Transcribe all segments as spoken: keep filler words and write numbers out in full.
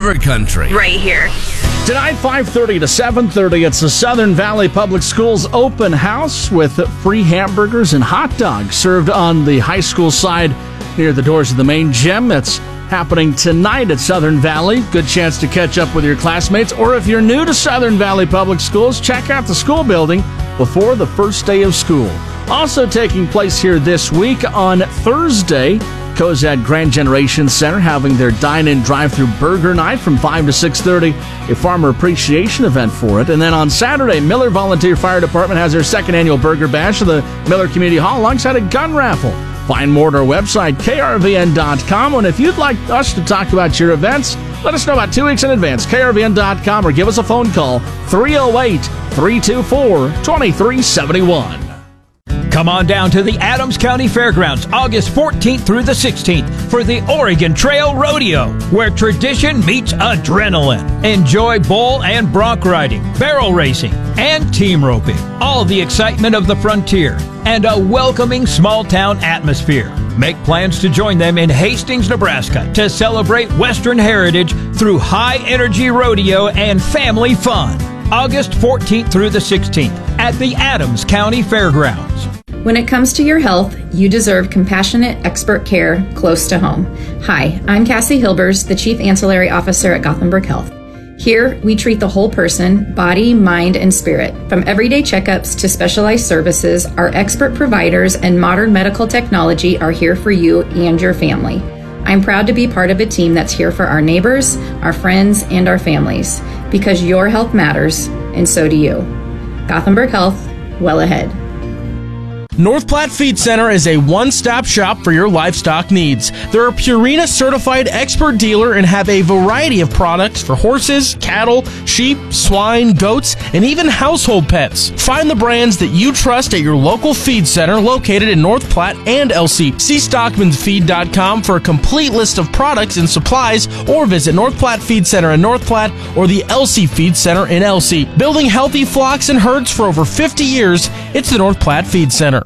River Country. Right here. Tonight, five thirty to seven thirty, it's the Southern Valley Public Schools open house with free hamburgers and hot dogs served on the high school side near the doors of the main gym. That's happening tonight at Southern Valley. Good chance to catch up with your classmates. Or if you're new to Southern Valley Public Schools, check out the school building before the first day of school. Also taking place here this week on Thursday, Cozad Grand Generation Center having their dine-in drive-thru burger night from five to six thirty, a farmer appreciation event for it. And then on Saturday, Miller Volunteer Fire Department has their second annual Burger Bash at the Miller Community Hall alongside a gun raffle. Find more at our website, K R V N dot com. And if you'd like us to talk about your events, let us know about two weeks in advance, K R V N dot com, or give us a phone call, three oh eight, three two four, two three seven one. Come on down to the Adams County Fairgrounds August fourteenth through the sixteenth for the Oregon Trail Rodeo, where tradition meets adrenaline. Enjoy bull and bronc riding, barrel racing, and team roping. All the excitement of the frontier and a welcoming small-town atmosphere. Make plans to join them in Hastings, Nebraska to celebrate Western heritage through high-energy rodeo and family fun. August fourteenth through the sixteenth at the Adams County Fairgrounds. When it comes to your health, you deserve compassionate, expert care close to home. Hi, I'm Cassie Hilbers, the Chief Ancillary Officer at Gothenburg Health. Here, we treat the whole person, body, mind, and spirit. From everyday checkups to specialized services, our expert providers and modern medical technology are here for you and your family. I'm proud to be part of a team that's here for our neighbors, our friends, and our families, because your health matters, and so do you. Gothenburg Health, well ahead. North Platte Feed Center is a one-stop shop for your livestock needs. They're a Purina certified expert dealer and have a variety of products for horses, cattle, sheep, swine, goats, and even household pets. Find the brands that you trust at your local feed center located in North Platte and L C. See stockmans feed dot com for a complete list of products and supplies, or visit North Platte Feed Center in North Platte or the L C Feed Center in L C. Building healthy flocks and herds for over fifty years, it's the North Platte Feed Center.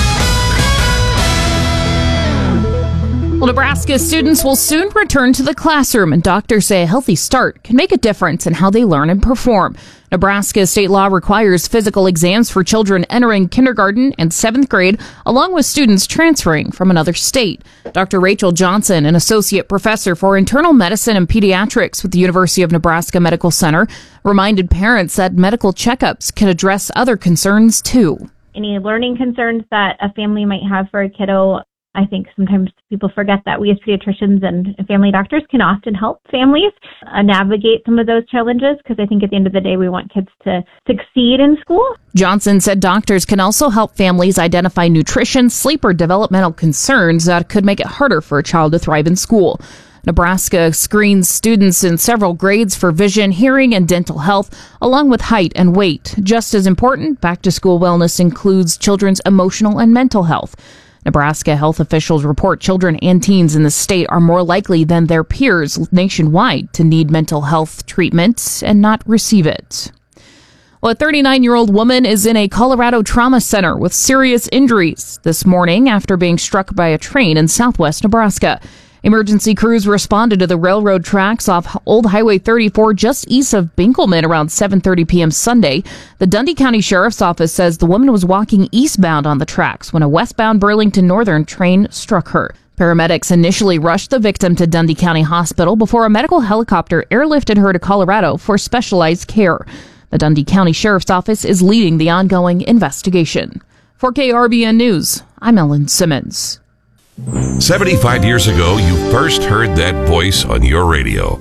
Well, Nebraska students will soon return to the classroom, and doctors say a healthy start can make a difference in how they learn and perform. Nebraska state law requires physical exams for children entering kindergarten and seventh grade, along with students transferring from another state. Doctor Rachel Johnson, an associate professor for internal medicine and pediatrics with the University of Nebraska Medical Center, reminded parents that medical checkups can address other concerns, too. Any learning concerns that a family might have for a kiddo, I think sometimes people forget that we as pediatricians and family doctors can often help families uh, navigate some of those challenges, because I think at the end of the day, we want kids to succeed in school. Johnson said doctors can also help families identify nutrition, sleep, or developmental concerns that could make it harder for a child to thrive in school. Nebraska screens students in several grades for vision, hearing, and dental health, along with height and weight. Just as important, back-to-school wellness includes children's emotional and mental health. Nebraska health officials report children and teens in the state are more likely than their peers nationwide to need mental health treatment and not receive it. Well, a thirty-nine-year-old woman is in a Colorado trauma center with serious injuries this morning after being struck by a train in southwest Nebraska. Emergency crews responded to the railroad tracks off Old Highway thirty-four just east of Binkelman around seven thirty p.m. Sunday. The Dundee County Sheriff's Office says the woman was walking eastbound on the tracks when a westbound Burlington Northern train struck her. Paramedics initially rushed the victim to Dundee County Hospital before a medical helicopter airlifted her to Colorado for specialized care. The Dundee County Sheriff's Office is leading the ongoing investigation. For K R B N News, I'm Ellen Simmons. seventy-five years ago, you first heard that voice on your radio.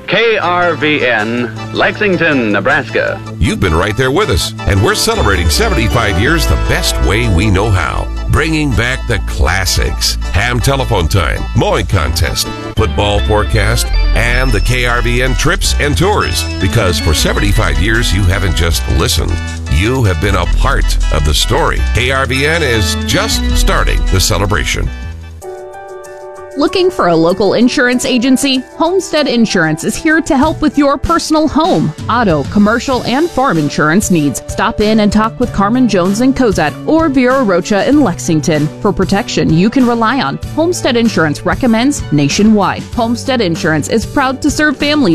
K R V N, Lexington, Nebraska. You've been right there with us, and we're celebrating seventy-five years the best way we know how. Bringing back the classics. Ham telephone time, mowing contest, football forecast, and the K R V N trips and tours. Because for seventy-five years, you haven't just listened. You have been a part of the story. K R V N is just starting the celebration. Looking for a local insurance agency? Homestead Insurance is here to help with your personal home, auto, commercial, and farm insurance needs. Stop in and talk with Carmen Jones in Cozad or Vera Rocha in Lexington. For protection you can rely on, Homestead Insurance recommends nationwide. Homestead Insurance is proud to serve families